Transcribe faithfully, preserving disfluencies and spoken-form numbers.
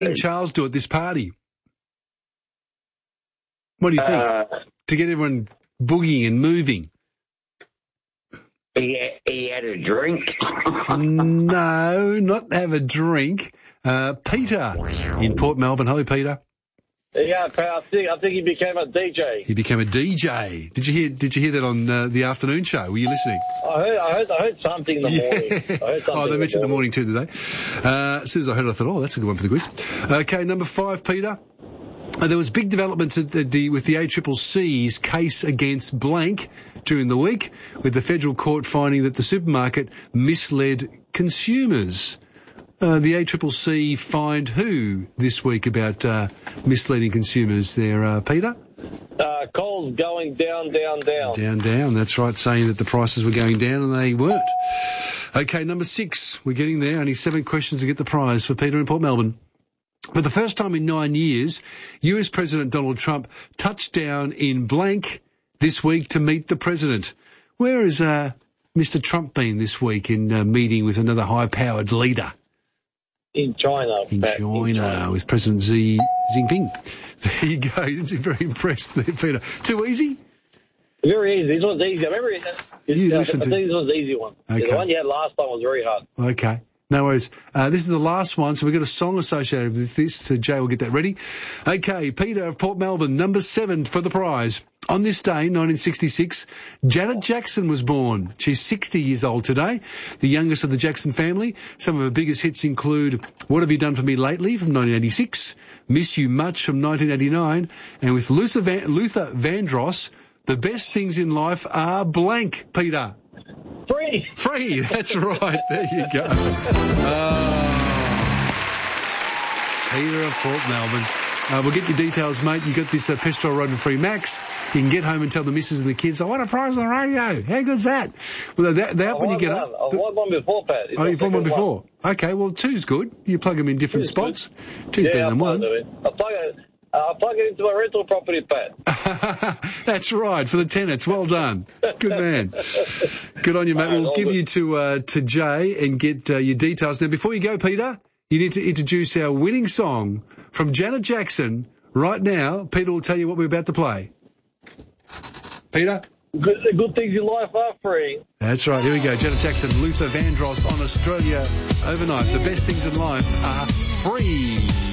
King Charles do at this party? What do you think? Uh, to get everyone boogieing and moving. he, he had a drink. No, not have a drink. Uh, Peter in Port Melbourne. Hello, Peter. Yeah, I think I think he became a D J. He became a D J. Did you hear? Did you hear that on uh, the afternoon show? Were you listening? I heard, I heard, I heard something in the Yeah. morning. I heard something Oh, they in mentioned the the morning too today. Uh, as soon as I heard it, I thought, oh, that's a good one for the quiz. Okay, number five, Peter. Uh, there was big developments at the, the, with the A C C C's case against blank during the week, with the federal court finding that the supermarket misled consumers. Uh, the A C C C fined who this week about uh, misleading consumers there, uh, Peter? Uh, Coles going down, down, down. Down, down, that's right, saying that the prices were going down and they weren't. Okay, number six, we're getting there. Only seven questions to get the prize for Peter in Port Melbourne. For the first time in nine years, U S President Donald Trump touched down in blank this week to meet the president. Where has uh, Mister Trump been this week in uh, meeting with another high-powered leader? In China. In Pat, China, in China. with President Xi Jinping. There you go. You didn't seem very impressed there, Peter. Too easy? Very easy. This one's easy. I remember it. You I listen think to- this one's an easy one. Okay. The one you had last time was very hard. Okay. No worries. Uh, this is the last one, so we've got a song associated with this, so Jay will get that ready. Okay, Peter of Port Melbourne, number seven for the prize. On this day, nineteen sixty-six, Janet Jackson was born. She's sixty years old today, the youngest of the Jackson family. Some of her biggest hits include What Have You Done For Me Lately from nineteen eighty-six, Miss You Much from nineteen eighty-nine, and with Luther, Van- Luther Vandross, The Best Things in Life Are Blank, Peter. Free. Free, that's right. There you go. Oh. Peter of Port Melbourne. Uh, we'll get your details, mate. You got this uh, Pestrel Road and Free Max. You can get home and tell the missus and the kids, I want a prize on the radio. How good's that? Well, that, that I when you won get one. up. I won one before, Pat. It's Oh, my you've won one second before. Okay, well, two's good. You plug them in different Two's good. spots. Two's Yeah, better than I'll one. plug it in. I'll plug it, uh, I'll plug it into my rental property, Pat. That's right, for the tenants. Well done. Good man. Good on you, mate. We'll give you to uh, to Jay and get uh, your details. Now, before you go, Peter, you need to introduce our winning song from Janet Jackson. Right now, Peter will tell you what we're about to play. Peter? Good, the good things in life are free. That's right. Here we go. Janet Jackson, Luther Vandross on Australia overnight. The best things in life are free.